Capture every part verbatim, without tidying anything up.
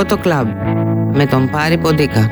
Auto Club με τον Πάρη Ποντίκα.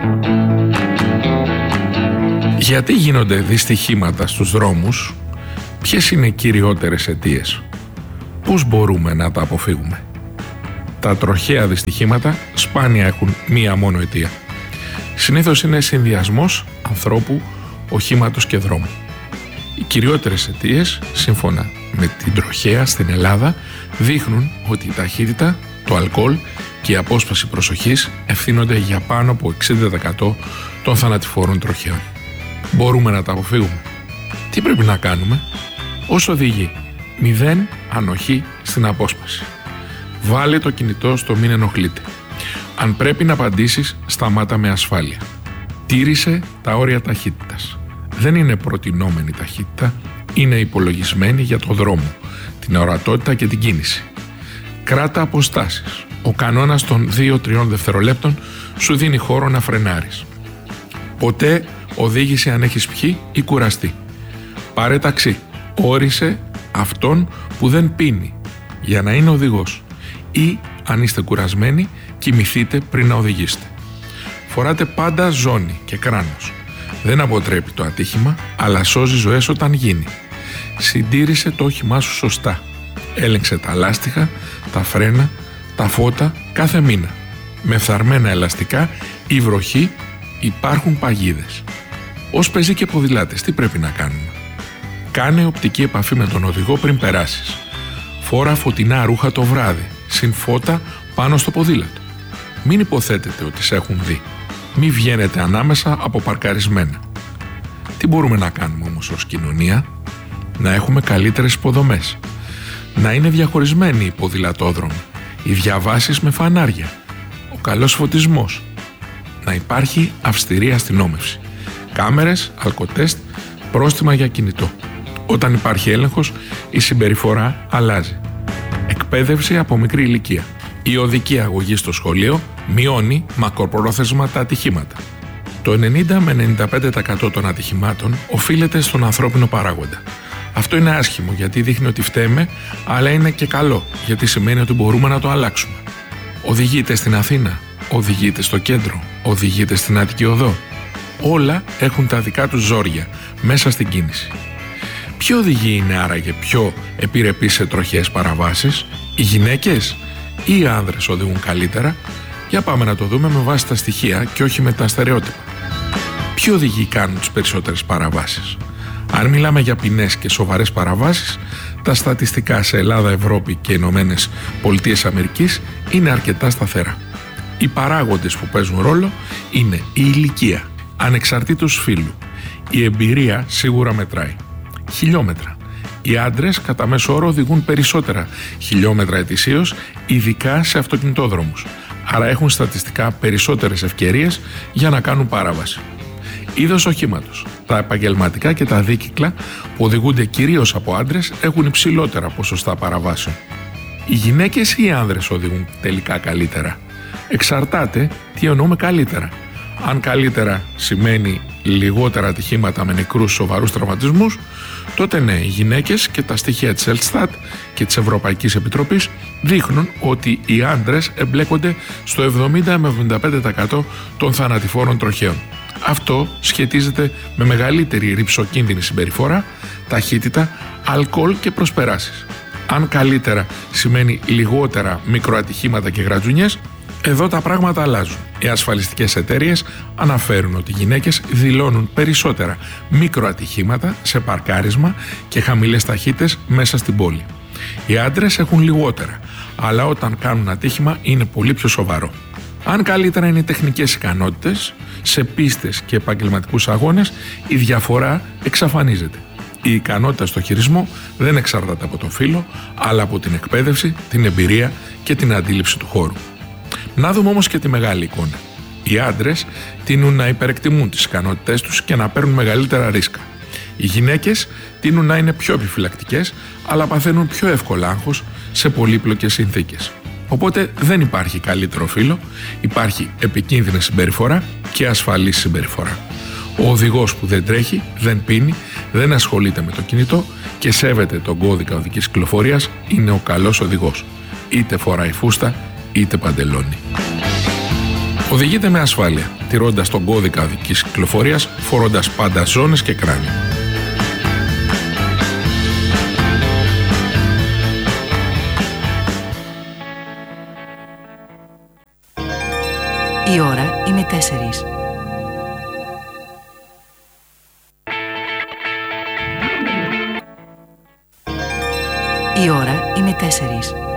Γιατί γίνονται δυστυχήματα στους δρόμους? Ποιες είναι οι κυριότερες αιτίες? Πώς μπορούμε να τα αποφύγουμε? Τα τροχαία δυστυχήματα σπάνια έχουν μία μόνο αιτία. Συνήθως είναι συνδυασμός ανθρώπου, οχήματος και δρόμου. Οι κυριότερες αιτίες, σύμφωνα με την τροχαία στην Ελλάδα, δείχνουν ότι η ταχύτητα, το αλκοόλ και η απόσπαση προσοχής ευθύνονται για πάνω από εξήντα τοις εκατό των θανατηφόρων τροχαίων. Μπορούμε να τα αποφύγουμε? Τι πρέπει να κάνουμε? Ως οδηγοί, μηδέν ανοχή στην απόσπαση. Βάλε το κινητό στο μην ενοχλείτε. Αν πρέπει να απαντήσεις, σταμάτα με ασφάλεια. Τήρησε τα όρια ταχύτητας. Δεν είναι προτινόμενη ταχύτητα, είναι υπολογισμένη για το δρόμο, την ορατότητα και την κίνηση. Κράτα αποστάσεις. Ο κανόνας των δύο με τρία δευτερολέπτων σου δίνει χώρο να φρενάρεις. Ποτέ οδήγησε αν έχεις πιει ή κουραστεί. Πάρε ταξί. Όρισε αυτόν που δεν πίνει για να είναι οδηγός. Ή αν είστε κουρασμένοι, κοιμηθείτε πριν να οδηγήσετε. Φοράτε πάντα ζώνη και κράνος. Δεν αποτρέπει το ατύχημα, αλλά σώζει ζωές όταν γίνει. Συντήρησε το όχημά σου σωστά. Έλεγξε τα λάστιχα, τα φρένα, τα φώτα κάθε μήνα. Με φθαρμένα ελαστικά ή βροχή υπάρχουν παγίδες. Ως πεζοί και ποδηλάτες, τι πρέπει να κάνουμε? Κάνε οπτική επαφή με τον οδηγό πριν περάσεις. Φόρα φωτεινά ρούχα το βράδυ, συν φώτα πάνω στο ποδήλατο. Μην υποθέτετε ότι σε έχουν δει. Μη βγαίνετε ανάμεσα από παρκαρισμένα. Τι μπορούμε να κάνουμε όμως ως κοινωνία? Να έχουμε καλύτερες υποδομές. Να είναι διαχωρισμένοι οι ποδηλατόδρομοι, οι διαβάσεις με φανάρια, ο καλός φωτισμός. Να υπάρχει αυστηρή αστυνόμευση. Κάμερες, αλκοτέστ, πρόστιμα για κινητό. Όταν υπάρχει έλεγχος, η συμπεριφορά αλλάζει. Εκπαίδευση από μικρή ηλικία. Η οδική αγωγή στο σχολείο μειώνει μακροπρόθεσμα τα ατυχήματα. Το ενενήντα με ενενήντα πέντε τοις εκατό των ατυχημάτων οφείλεται στον ανθρώπινο παράγοντα. Αυτό είναι άσχημο γιατί δείχνει ότι φταίμε, αλλά είναι και καλό γιατί σημαίνει ότι μπορούμε να το αλλάξουμε. Οδηγείτε στην Αθήνα, οδηγείτε στο κέντρο, οδηγείτε στην Αττική Οδό. Όλα έχουν τα δικά τους ζόρια μέσα στην κίνηση. Ποιοι οδηγοί είναι άραγε πιο επιρρεπείς σε τροχαίες παραβάσεις? Οι γυναίκες ή οι άνδρες οδηγούν καλύτερα? Για πάμε να το δούμε με βάση τα στοιχεία και όχι με τα στερεότυπα. Ποιοι οδηγοί κάνουν τις περισσότερες παραβάσεις? Αν μιλάμε για ποινές και σοβαρές παραβάσεις, τα στατιστικά σε Ελλάδα, Ευρώπη και Ηνωμένες Πολιτείες Αμερικής είναι αρκετά σταθερά. Οι παράγοντες που παίζουν ρόλο είναι η ηλικία, ανεξαρτήτως φύλου. Η εμπειρία σίγουρα μετράει. Χιλιόμετρα. Οι άντρες κατά μέσο όρο οδηγούν περισσότερα χιλιόμετρα ετησίως, ειδικά σε αυτοκινητόδρομους. Άρα έχουν στατιστικά περισσότερες ευκαιρίες για να κάνουν παράβαση. Είδος οχήματος. Τα επαγγελματικά και τα δίκυκλα που οδηγούνται κυρίως από άντρες έχουν υψηλότερα ποσοστά παραβάσεων. Οι γυναίκες ή οι άνδρες οδηγούν τελικά καλύτερα? Εξαρτάται τι εννοούμε καλύτερα. Αν καλύτερα σημαίνει λιγότερα ατυχήματα με νεκρούς σοβαρούς τραυματισμούς, τότε ναι, οι γυναίκες και τα στοιχεία της Ελστάτ και της Ευρωπαϊκής Επιτροπής δείχνουν ότι οι άντρες εμπλέκονται στο εβδομήντα με εβδομήντα πέντε τοις εκατό των θανατηφόρων τροχαίων. Αυτό σχετίζεται με μεγαλύτερη ρυψοκίνδυνη συμπεριφορά, ταχύτητα, αλκοόλ και προσπεράσεις. Αν καλύτερα σημαίνει λιγότερα μικροατυχήματα και γρατζουνιές, εδώ τα πράγματα αλλάζουν. Οι ασφαλιστικές εταιρείες αναφέρουν ότι οι γυναίκες δηλώνουν περισσότερα μικροατυχήματα σε παρκάρισμα και χαμηλές ταχύτητες μέσα στην πόλη. Οι άντρες έχουν λιγότερα, αλλά όταν κάνουν ατύχημα είναι πολύ πιο σοβαρό. Αν καλύτερα είναι οι τεχνικές ικανότητες, σε πίστες και επαγγελματικούς αγώνες, η διαφορά εξαφανίζεται. Η ικανότητα στο χειρισμό δεν εξαρτάται από τον φύλο, αλλά από την εκπαίδευση, την εμπειρία και την αντίληψη του χώρου. Να δούμε όμως και τη μεγάλη εικόνα. Οι άντρες τείνουν να υπερεκτιμούν τις ικανότητές τους και να παίρνουν μεγαλύτερα ρίσκα. Οι γυναίκες τείνουν να είναι πιο επιφυλακτικές, αλλά παθαίνουν πιο εύκολα άγχος σε πολύπλοκες συνθήκες. Οπότε δεν υπάρχει καλύτερο φύλο, υπάρχει επικίνδυνη συμπεριφορά και ασφαλής συμπεριφορά. Ο οδηγός που δεν τρέχει, δεν πίνει, δεν ασχολείται με το κινητό και σέβεται τον κώδικα οδικής κυκλοφορίας είναι ο καλός οδηγός. Είτε φοράει φούστα, είτε παντελόνι. Οδηγείτε με ασφάλεια, τηρώντας τον κώδικα οδικής κυκλοφορίας, φορώντας πάντα ζώνες και κράνη. Η ώρα είναι τέσσερις. Η ώρα είναι τέσσερις.